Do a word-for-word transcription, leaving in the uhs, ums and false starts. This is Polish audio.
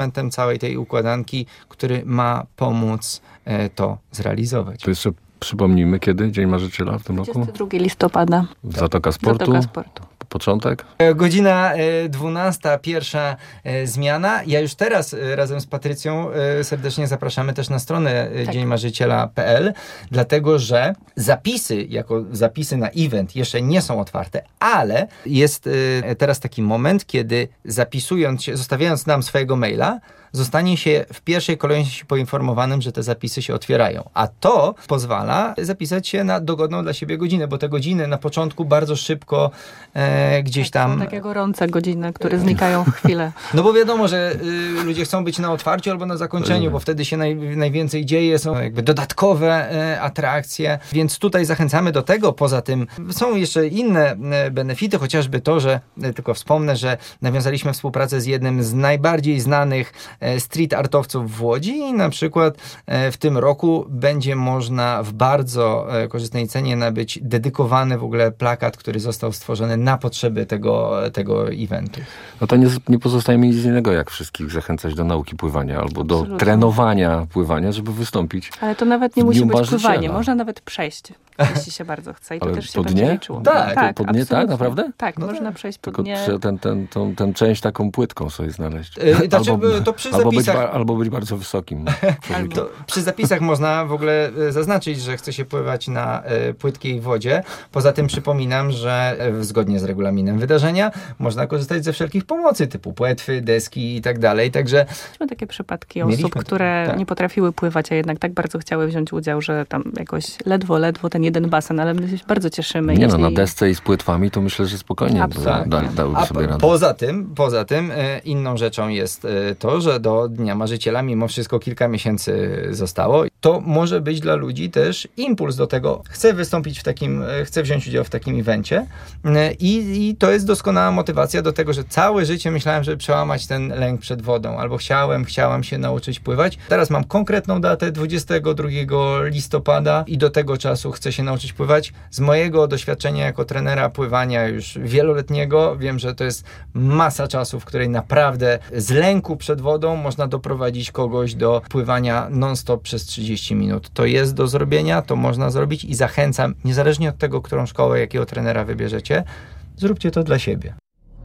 elementem całej tej układanki, który ma pomóc to zrealizować. To jeszcze przypomnijmy, kiedy Dzień Marzyciela w tym roku? dwudziestego drugiego listopada. Zatoka Sportu. Zatoka Sportu. Początek? Godzina dwunasta, pierwsza zmiana. Ja już teraz razem z Patrycją serdecznie zapraszamy też na stronę tak. dzień marzyciela kropka p l, dlatego że zapisy, jako zapisy na event jeszcze nie są otwarte, ale jest teraz taki moment, kiedy zapisując się, zostawiając nam swojego maila, zostanie się w pierwszej kolejności poinformowanym, że te zapisy się otwierają. A to pozwala zapisać się na dogodną dla siebie godzinę, bo te godziny na początku bardzo szybko e, gdzieś tak, tam... Są takie gorące godziny, które znikają w chwilę. No bo wiadomo, że y, ludzie chcą być na otwarciu albo na zakończeniu, bo wtedy się naj, najwięcej dzieje, są jakby dodatkowe y, atrakcje, więc tutaj zachęcamy do tego. Poza tym są jeszcze inne y, benefity, chociażby to, że y, tylko wspomnę, że nawiązaliśmy współpracę z jednym z najbardziej znanych street artowców w Łodzi i na przykład w tym roku będzie można w bardzo korzystnej cenie nabyć dedykowany w ogóle plakat, który został stworzony na potrzeby tego, tego eventu. No to nie, nie pozostaje mi nic innego, jak wszystkich zachęcać do nauki pływania albo do Absolutnie. trenowania pływania, żeby wystąpić. Ale to nawet nie w musi Dniu być Marzyciela. pływanie, można nawet przejść, jeśli się bardzo chce i to Ale też się po będzie dnie? liczyło. Tak, tak, po dnie, tak, naprawdę? Tak, no można tak. przejść po Tylko dnie. ten, ten, ten, ten część taką płytką sobie znaleźć. Yy, znaczy, albo, to przy albo, być, zapisach... albo być bardzo wysokim. Albo... To przy zapisach można w ogóle zaznaczyć, że chce się pływać na y, płytkiej wodzie. Poza tym przypominam, że y, zgodnie z regulaminem wydarzenia można korzystać ze wszelkich pomocy typu płetwy, deski i tak dalej. Także mieliśmy takie przypadki Mieliśmy osób, to, które tak. nie potrafiły pływać, a jednak tak bardzo chciały wziąć udział, że tam jakoś ledwo, ledwo ten jeden basen, ale my się bardzo cieszymy. Nie jeśli... no, na desce i z płetwami to myślę, że spokojnie da, da, dałyby A sobie radę. Poza tym, poza tym y, inną rzeczą jest y, to, że do Dnia Marzyciela mimo wszystko kilka miesięcy zostało. To może być dla ludzi też impuls do tego, chcę wystąpić w takim, y, chcę wziąć udział w takim evencie y, i to jest doskonała motywacja do tego, że całe życie myślałem, żeby przełamać ten lęk przed wodą, albo chciałem, chciałam się nauczyć pływać. Teraz mam konkretną datę, dwudziestego drugiego listopada i do tego czasu chcę się nauczyć pływać. Z mojego doświadczenia jako trenera pływania już wieloletniego wiem, że to jest masa czasu, w której naprawdę z lęku przed wodą można doprowadzić kogoś do pływania non-stop przez trzydzieści minut. To jest do zrobienia, to można zrobić i zachęcam, niezależnie od tego, którą szkołę, jakiego trenera wybierzecie, zróbcie to dla siebie.